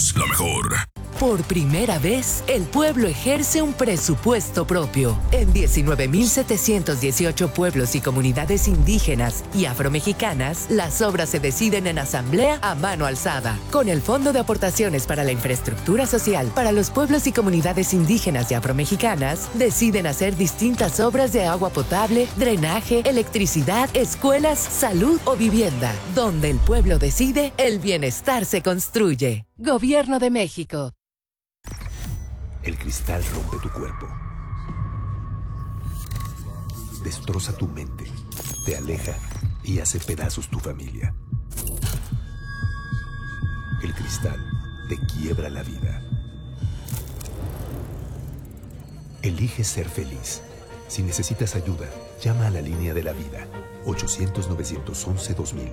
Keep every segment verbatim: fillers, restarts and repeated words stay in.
Somos la mejor. Por primera vez, el pueblo ejerce un presupuesto propio. En diecinueve mil setecientos dieciocho pueblos y comunidades indígenas y afromexicanas, las obras se deciden en asamblea a mano alzada. Con el Fondo de Aportaciones para la Infraestructura Social para los pueblos y comunidades indígenas y afromexicanas, deciden hacer distintas obras de agua potable, drenaje, electricidad, escuelas, salud o vivienda. Donde el pueblo decide, el bienestar se construye. Gobierno de México. El cristal rompe tu cuerpo, destroza tu mente, te aleja y hace pedazos tu familia. El cristal te quiebra la vida. Elige ser feliz. Si necesitas ayuda, llama a la línea de la vida, ochocientos, novecientos once, dos mil.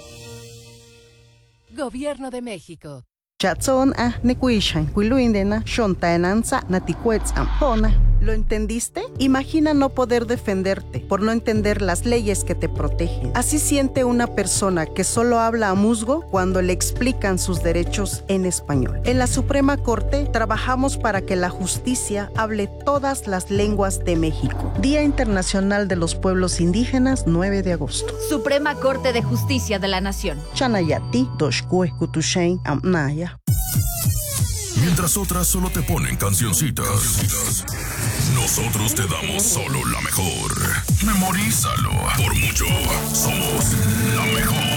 Gobierno de México. Chatson a nekuishan kuiluindena shontaenanza natikuetzam pona. ¿Lo entendiste? Imagina no poder defenderte por no entender las leyes que te protegen. Así siente una persona que solo habla a musgo cuando le explican sus derechos en español. En la Suprema Corte trabajamos para que la justicia hable todas las lenguas de México. Día Internacional de los Pueblos Indígenas, nueve de agosto. Suprema Corte de Justicia de la Nación. Chanayati doshkue kutushain amnaya. Mientras otras solo te ponen cancioncitas, cancioncitas, nosotros te damos solo la mejor. Memorízalo. Por mucho, somos la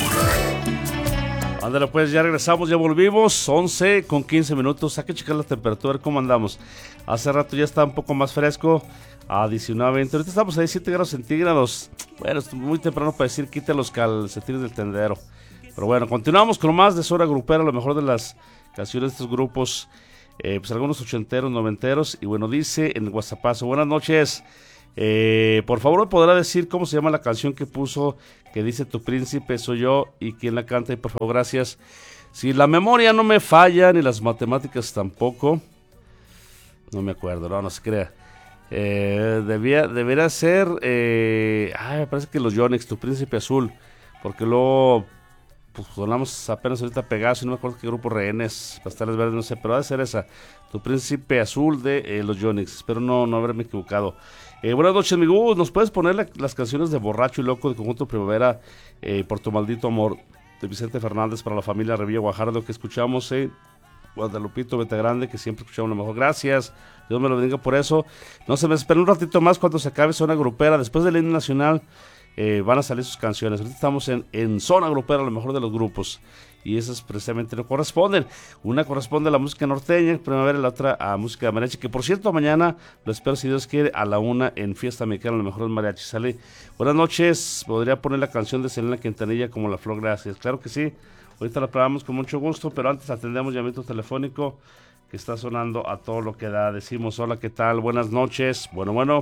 mejor. Ándale, pues ya regresamos, ya volvimos. once con quince minutos. Hay que checar la temperatura, a ver cómo andamos. Hace rato ya está un poco más fresco, a diecinueve, veinte. Ahorita estamos a diecisiete grados centígrados. Bueno, es muy temprano para decir quita los calcetines del tendero. Pero bueno, continuamos con más de Zona Grupera, lo mejor de las canciones de estos grupos, eh, pues algunos ochenteros, noventeros. Y bueno, dice en el WhatsAppazo: buenas noches, eh, por favor me podrá decir cómo se llama la canción que puso, que dice tu príncipe soy yo, y quién la canta, y por favor, gracias. Si la memoria no me falla, ni las matemáticas tampoco, no me acuerdo, no, no se crea. Eh, debía, debería ser, eh, ay, me parece que los Yonex, tu príncipe azul, porque luego pues sonamos apenas ahorita Pegaso, y no me acuerdo qué grupo, Rehenes, Pasteles Verdes, no sé, pero ha de ser esa, tu príncipe azul de eh, los Yonex. Espero no, no haberme equivocado. Eh, buenas noches, mi Gus, ¿nos puedes poner la, las canciones de Borracho y Loco de Conjunto Primavera, eh, por tu maldito amor, de Vicente Fernández, para la familia Revilla Guajardo, que escuchamos en eh, Guadalupito Grande, que siempre escuchamos lo mejor? Gracias, Dios me lo bendiga por eso. No se me esperen un ratito más cuando se acabe Zona Grupera, después del himno nacional. Eh, van a salir sus canciones. Ahorita estamos en, en Zona Grupera, lo mejor de los grupos, y esas precisamente no corresponden. Una corresponde a la música norteña, Primavera, y la otra a música de mariachi, que por cierto mañana lo espero, si Dios quiere, a la una en Fiesta Mexicana, lo mejor del mariachi. Sale. Buenas noches, podría poner la canción de Selena Quintanilla, Como la Flor, gracias. Claro que sí, ahorita la probamos con mucho gusto, pero antes atendemos llamamiento telefónico que está sonando a todo lo que da. Decimos hola, ¿qué tal? Buenas noches. Bueno, bueno.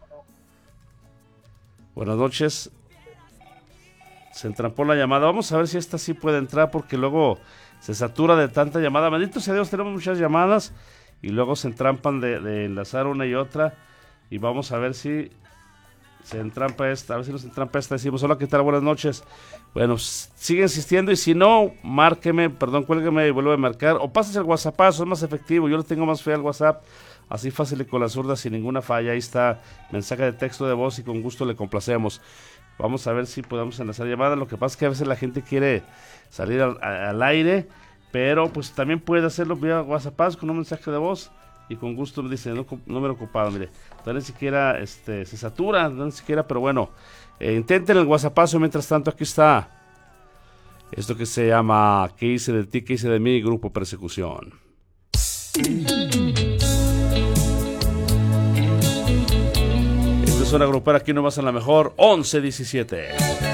Buenas noches. Se entrampó la llamada. Vamos a ver si esta sí puede entrar, porque luego se satura de tanta llamada. Bendito sea Dios, tenemos muchas llamadas y luego se entrampan de, de enlazar una y otra. Y vamos a ver si se entrampa esta. A ver si nos entrampa esta. Decimos hola, ¿qué tal? Buenas noches. Bueno, sigue insistiendo, y si no, márqueme, perdón, cuélgueme y vuelve a marcar. O pases el WhatsApp, eso es más efectivo. Yo le tengo más fe al WhatsApp. Así fácil y con la zurda, sin ninguna falla. Ahí está, mensaje de texto de voz, y con gusto le complacemos. Vamos a ver si podemos enlazar llamadas. Lo que pasa es que a veces la gente quiere salir al, al aire, pero pues también puede hacerlo vía WhatsApp con un mensaje de voz, y con gusto me dice, no, número ocupado, mire, no ni siquiera este, se satura, no ni siquiera, pero bueno, eh, intenten el WhatsApp. Mientras tanto, aquí está esto que se llama ¿Qué hice de ti, qué hice de mí? Grupo Persecución. Zona Grupera, aquí nomás en la mejor, once diecisiete.